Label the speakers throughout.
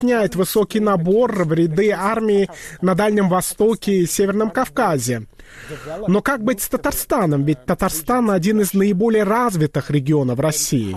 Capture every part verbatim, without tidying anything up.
Speaker 1: объясняет высокий набор в ряды армии на Дальнем Востоке и Северном Кавказе. Но как быть с Татарстаном? Ведь Татарстан один из наиболее развитых регионов России.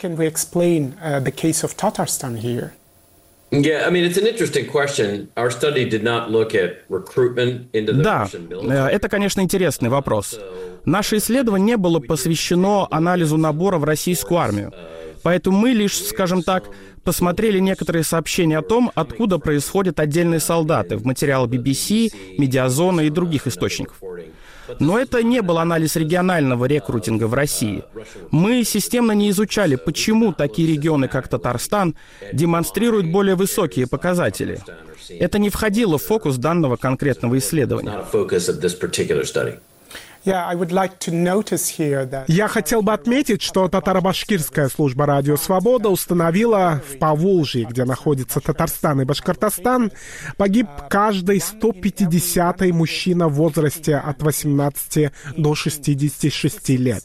Speaker 2: Да, это, конечно, интересный вопрос. Наше исследование не было посвящено анализу набора в российскую армию. Поэтому мы лишь, скажем так, посмотрели некоторые сообщения о том, откуда происходят отдельные солдаты в материалах би би си, Медиазона и других источников. Но это не был анализ регионального рекрутинга в России. Мы системно не изучали, почему такие регионы, как Татарстан, демонстрируют более высокие показатели. Это не входило в фокус данного конкретного исследования.
Speaker 1: Я хотел бы отметить, что татаро-башкирская служба «Радио Свобода» установила в Поволжье, где находятся Татарстан и Башкортостан, погиб каждый сто пятидесятый мужчина в возрасте от восемнадцати до шестидесяти шести лет.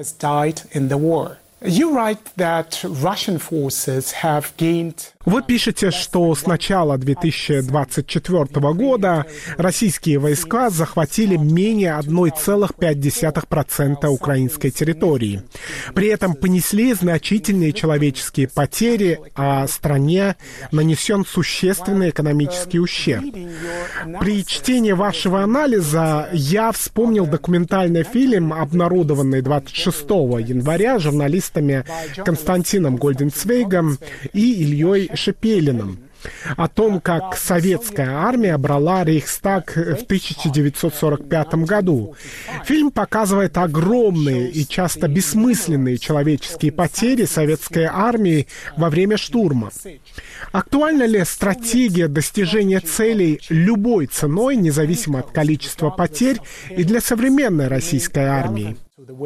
Speaker 1: Вы пишете, что с начала две тысячи двадцать четвёртого года российские войска захватили менее одна целая пять десятых процента украинской территории. При этом понесли значительные человеческие потери, а стране нанесен существенный экономический ущерб. При чтении вашего анализа я вспомнил документальный фильм, обнародованный двадцать шестого января журналистами Константином Гольденцвейгом и Ильей Шепелиным о том, как советская армия брала Рейхстаг в тысяча девятьсот сорок пятом году. Фильм показывает огромные и часто бессмысленные человеческие потери советской армии во время штурма. Актуальна ли стратегия достижения целей любой ценой, независимо от количества потерь, и для современной российской армии?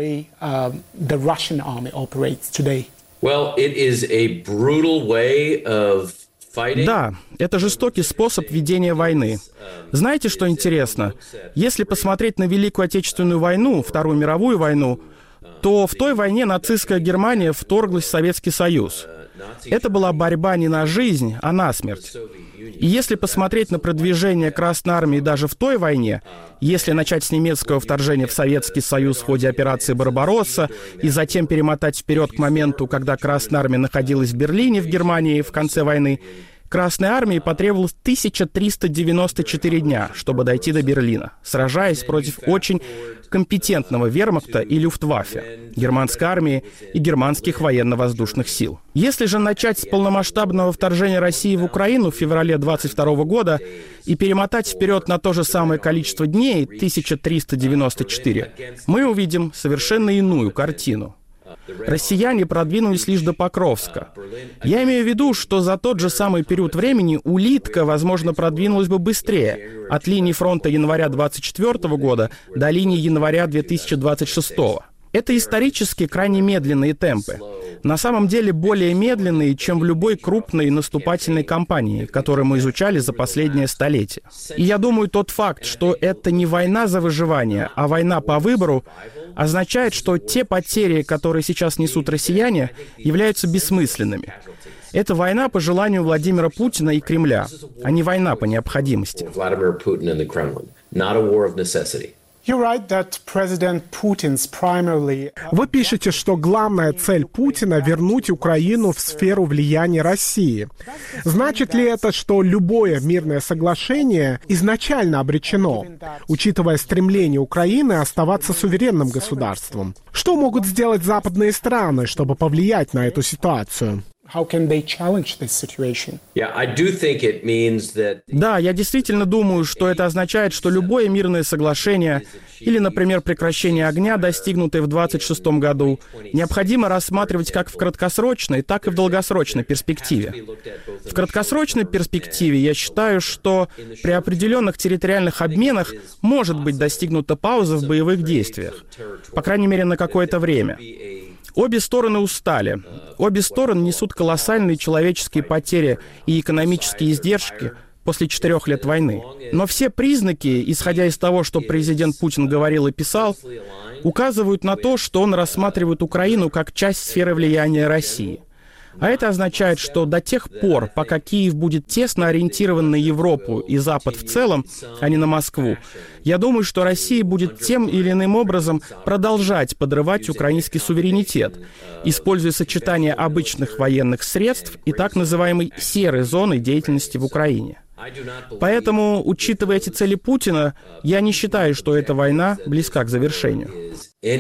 Speaker 2: Well, it is a brutal way of fighting. Да, это жестокий способ ведения войны. Знаете, что интересно? Если посмотреть на Великую Отечественную войну, Вторую мировую войну, то в той войне нацистская Германия вторглась в Советский Союз. Это была борьба не на жизнь, а на смерть. И если посмотреть на продвижение Красной Армии даже в той войне, если начать с немецкого вторжения в Советский Союз в ходе операции «Барбаросса» и затем перемотать вперед к моменту, когда Красная Армия находилась в Берлине, в Германии, в конце войны, Красной Армии потребовалось тысяча триста девяносто четыре дня, чтобы дойти до Берлина, сражаясь против очень компетентного вермахта и люфтваффе, германской армии и германских военно-воздушных сил. Если же начать с полномасштабного вторжения России в Украину в феврале двадцать второго года и перемотать вперед на то же самое количество дней, тысяча триста девяносто четыре, мы увидим совершенно иную картину. Россияне продвинулись лишь до Покровска. Я имею в виду, что за тот же самый период времени улитка, возможно, продвинулась бы быстрее, от линии фронта января двадцать четвёртого года до линии января две тысячи двадцать шестого. Это исторически крайне медленные темпы. На самом деле более медленные, чем в любой крупной наступательной кампании, которую мы изучали за последнее столетие. И я думаю, тот факт, что это не война за выживание, а война по выбору, означает, что те потери, которые сейчас несут россияне, являются бессмысленными. Это война по желанию Владимира Путина и Кремля, а не война по необходимости.
Speaker 1: Вы пишете, что главная цель Путина — вернуть Украину в сферу влияния России. Значит ли это, что любое мирное соглашение изначально обречено, учитывая стремление Украины оставаться суверенным государством? Что могут сделать западные страны, чтобы повлиять на эту ситуацию?
Speaker 3: How can they challenge this situation?
Speaker 2: Yeah, I do think it means that... Да, я действительно думаю, что это означает, что любое мирное соглашение или, например, прекращение огня, достигнутое в двадцать шестом году, необходимо рассматривать как в краткосрочной, так и в долгосрочной перспективе. В краткосрочной перспективе я считаю, что при определенных территориальных обменах может быть достигнута пауза в боевых действиях, по крайней мере, на какое-то время. Обе стороны устали. Обе стороны несут колоссальные человеческие потери и экономические издержки после четырех лет войны. Но все признаки, исходя из того, что президент Путин говорил и писал, указывают на то, что он рассматривает Украину как часть сферы влияния России. А это означает, что до тех пор, пока Киев будет тесно ориентирован на Европу и Запад в целом, а не на Москву, я думаю, что Россия будет тем или иным образом продолжать подрывать украинский суверенитет, используя сочетание обычных военных средств и так называемой серой зоны деятельности в Украине. Поэтому, учитывая эти цели Путина, я не считаю, что эта война близка к завершению.
Speaker 1: То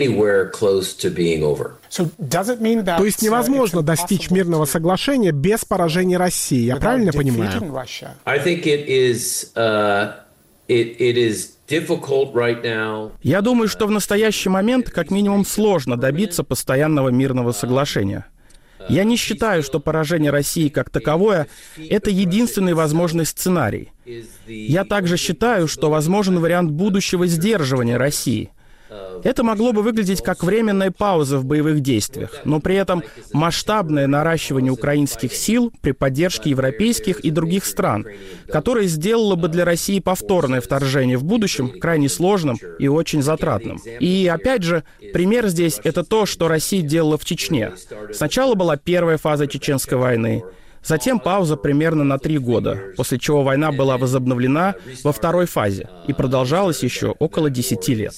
Speaker 1: есть невозможно достичь мирного соглашения без поражения России, я правильно понимаю?
Speaker 2: Я думаю, что в настоящий момент как минимум сложно добиться постоянного мирного соглашения. Я не считаю, что поражение России как таковое – это единственный возможный сценарий. Я также считаю, что возможен вариант будущего сдерживания России. Это могло бы выглядеть как временная пауза в боевых действиях, но при этом масштабное наращивание украинских сил при поддержке европейских и других стран, которое сделало бы для России повторное вторжение в будущем крайне сложным и очень затратным. И опять же, пример здесь — это то, что Россия делала в Чечне. Сначала была первая фаза Чеченской войны, затем пауза примерно на три года, после чего война была возобновлена во второй фазе и продолжалась еще около десяти лет.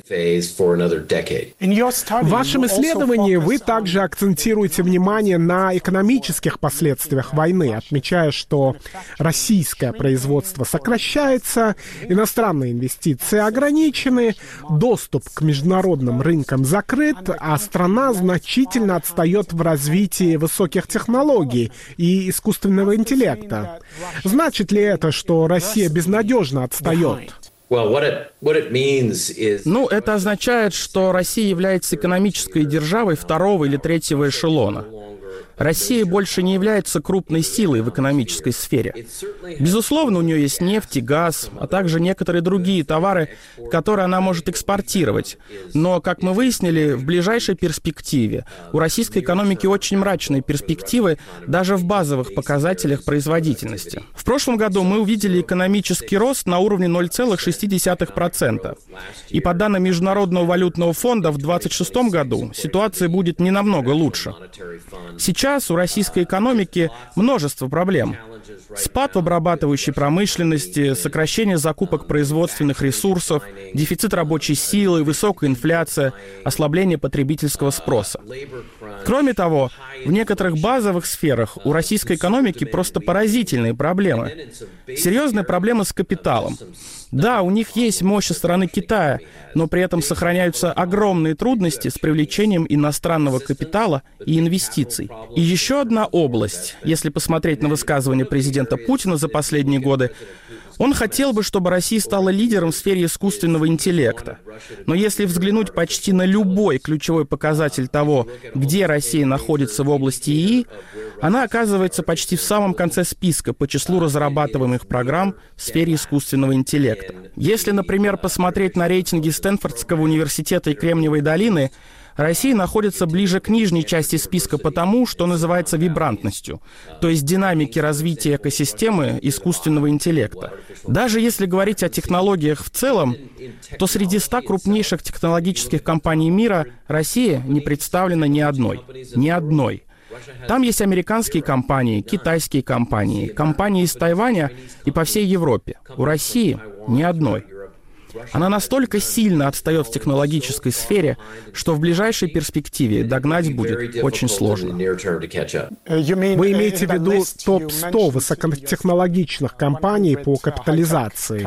Speaker 1: В вашем исследовании вы также акцентируете внимание на экономических последствиях войны, отмечая, что российское производство сокращается, иностранные инвестиции ограничены, доступ к международным рынкам закрыт, а страна значительно отстает в развитии высоких технологий и искусственного интеллекта. Значит ли это, что Россия безнадежно отстает?
Speaker 2: Ну, это означает, что Россия является экономической державой второго или третьего эшелона. Россия больше не является крупной силой в экономической сфере. Безусловно, у нее есть нефть и газ, а также некоторые другие товары, которые она может экспортировать. Но, как мы выяснили, в ближайшей перспективе у российской экономики очень мрачные перспективы даже в базовых показателях производительности. В прошлом году мы увидели экономический рост на уровне ноль целых шесть десятых процента. И по данным Международного валютного фонда, в две тысячи двадцать шестом году ситуация будет не намного лучше. Сейчас у российской экономики множество проблем. Спад в обрабатывающей промышленности, сокращение закупок производственных ресурсов, дефицит рабочей силы, высокая инфляция, ослабление потребительского спроса. Кроме того, в некоторых базовых сферах у российской экономики просто поразительные проблемы. Серьезная проблема с капиталом. Да, у них есть мощь со стороны Китая, но при этом сохраняются огромные трудности с привлечением иностранного капитала и инвестиций. И еще одна область, если посмотреть на высказывания президента Путина за последние годы, он хотел бы, чтобы Россия стала лидером в сфере искусственного интеллекта. Но если взглянуть почти на любой ключевой показатель того, где Россия находится в области ИИ, она оказывается почти в самом конце списка по числу разрабатываемых программ в сфере искусственного интеллекта. Если, например, посмотреть на рейтинги Стэнфордского университета и Кремниевой долины, Россия находится ближе к нижней части списка потому, что называется вибрантностью, то есть динамики развития экосистемы искусственного интеллекта. Даже если говорить о технологиях в целом, то среди ста крупнейших технологических компаний мира Россия не представлена ни одной. Ни одной. Там есть американские компании, китайские компании, компании из Тайваня и по всей Европе. У России ни одной. Она настолько сильно отстает в технологической сфере, что в ближайшей перспективе догнать будет очень сложно.
Speaker 1: Вы имеете в виду топ сто высокотехнологичных компаний по капитализации?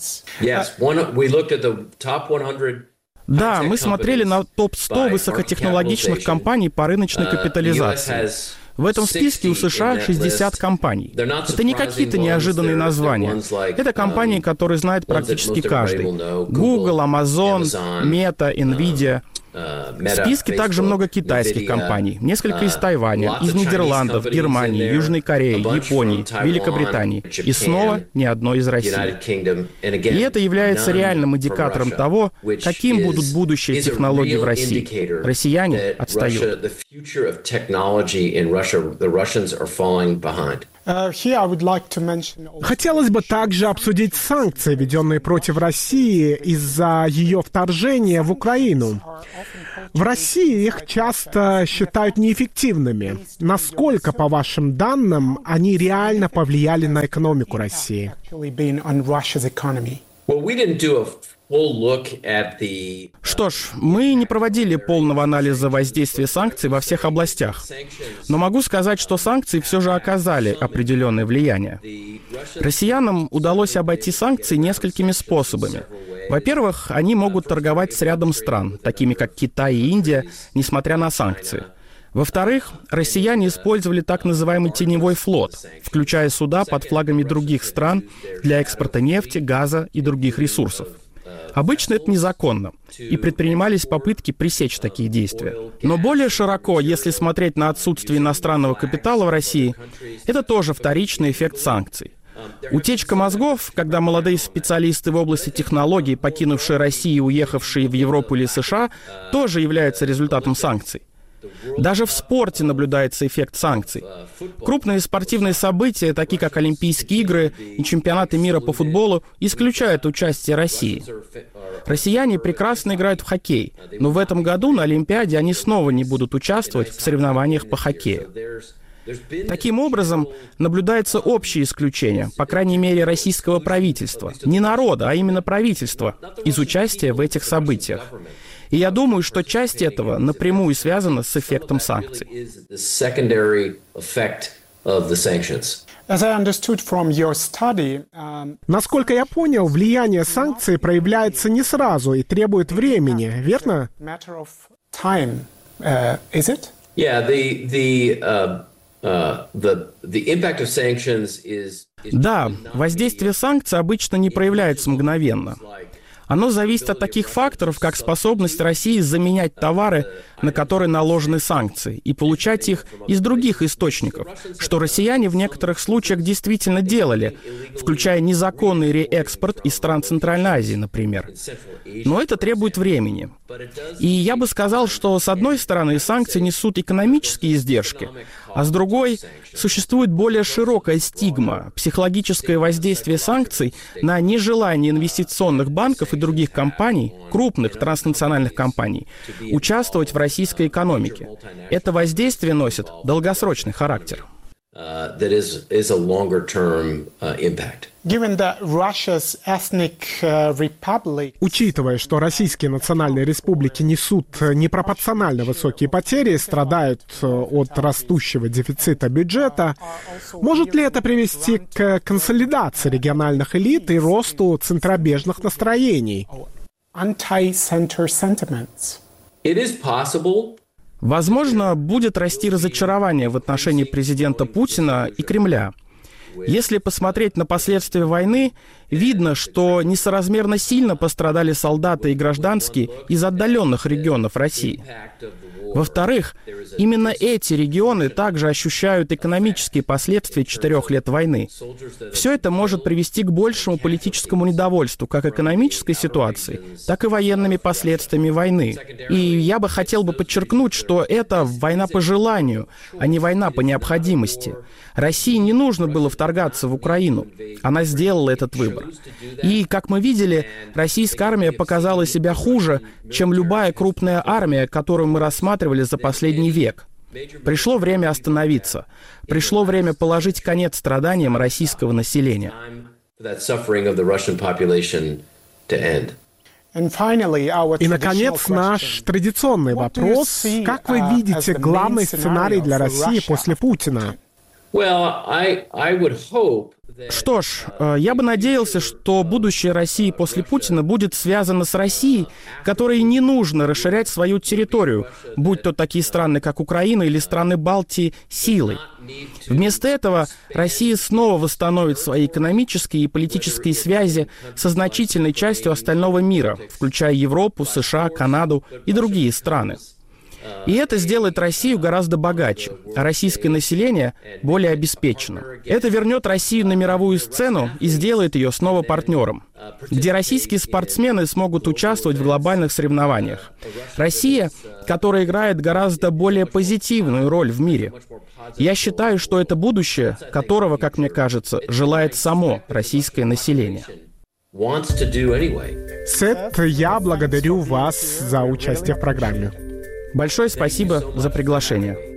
Speaker 2: Да, мы смотрели на топ сто высокотехнологичных компаний по рыночной капитализации. В этом списке у США шестьдесят компаний. Это не какие-то неожиданные названия. Это компании, которые знает практически каждый. Google, Amazon, Meta, Nvidia. В списке также много китайских компаний, несколько из Тайваня, из Нидерландов, Германии, Южной Кореи, Японии, Великобритании и снова ни одной из России. И это является реальным индикатором того, каким будут будущие технологии в России. Россияне отстают.
Speaker 1: Хотелось бы также обсудить санкции, введенные против России из-за ее вторжения в Украину. В России их часто считают неэффективными. Насколько, по вашим данным, они реально повлияли на экономику России?
Speaker 2: Что ж, мы не проводили полного анализа воздействия санкций во всех областях. Но могу сказать, что санкции все же оказали определенное влияние. Россиянам удалось обойти санкции несколькими способами. Во-первых, они могут торговать с рядом стран, такими как Китай и Индия, несмотря на санкции. Во-вторых, россияне использовали так называемый теневой флот, включая суда под флагами других стран для экспорта нефти, газа и других ресурсов. Обычно это незаконно, и предпринимались попытки пресечь такие действия. Но более широко, если смотреть на отсутствие иностранного капитала в России, это тоже вторичный эффект санкций. Утечка мозгов, когда молодые специалисты в области технологий, покинувшие Россию и уехавшие в Европу или США, тоже является результатом санкций. Даже в спорте наблюдается эффект санкций. Крупные спортивные события, такие как Олимпийские игры и чемпионаты мира по футболу, исключают участие России. Россияне прекрасно играют в хоккей, но в этом году на Олимпиаде они снова не будут участвовать в соревнованиях по хоккею. Таким образом, наблюдается общее исключение, по крайней мере, российского правительства, не народа, а именно правительства, из участия в этих событиях. И я думаю, что часть этого напрямую связана с эффектом санкций.
Speaker 1: Насколько я понял, влияние санкций проявляется не сразу и требует времени, верно?
Speaker 2: Да, воздействие санкций обычно не проявляется мгновенно. Оно зависит от таких факторов, как способность России заменять товары, на которые наложены санкции, и получать их из других источников, что россияне в некоторых случаях действительно делали, включая незаконный реэкспорт из стран Центральной Азии, например. Но это требует времени. И я бы сказал, что с одной стороны санкции несут экономические издержки, а с другой существует более широкая стигма, психологическое воздействие санкций на нежелание инвестиционных банков и других компаний, крупных транснациональных компаний, участвовать в российской экономике. Это воздействие носит долгосрочный характер.
Speaker 1: Учитывая, что российские национальные республики несут непропорционально высокие потери, страдают от растущего дефицита бюджета, может ли это привести к консолидации региональных элит и росту центробежных настроений?
Speaker 2: Возможно, будет расти разочарование в отношении президента Путина и Кремля. Если посмотреть на последствия войны, видно, что несоразмерно сильно пострадали солдаты и гражданские из отдаленных регионов России. Во-вторых, именно эти регионы также ощущают экономические последствия четырех лет войны. Все это может привести к большему политическому недовольству как экономической ситуацией, так и военными последствиями войны. И я бы хотел бы подчеркнуть, что это война по желанию, а не война по необходимости. России не нужно было вторгаться в Украину. Она сделала этот выбор. И, как мы видели, российская армия показала себя хуже, чем любая крупная армия, которую мы рассматривали за последний век. Пришло время остановиться. Пришло время положить конец страданиям российского населения.
Speaker 1: И, наконец, наш традиционный вопрос. Как вы видите главный сценарий для России после Путина?
Speaker 2: Что ж, я бы надеялся, что будущее России после Путина будет связано с Россией, которой не нужно расширять свою территорию, будь то такие страны, как Украина или страны Балтии, силой. Вместо этого Россия снова восстановит свои экономические и политические связи со значительной частью остального мира, включая Европу, США, Канаду и другие страны. И это сделает Россию гораздо богаче, а российское население более обеспеченным. Это вернет Россию на мировую сцену и сделает ее снова партнером, где российские спортсмены смогут участвовать в глобальных соревнованиях. Россия, которая играет гораздо более позитивную роль в мире. Я считаю, что это будущее, которого, как мне кажется, желает само российское население.
Speaker 1: Сет, я благодарю вас за участие в программе.
Speaker 2: Большое спасибо за приглашение.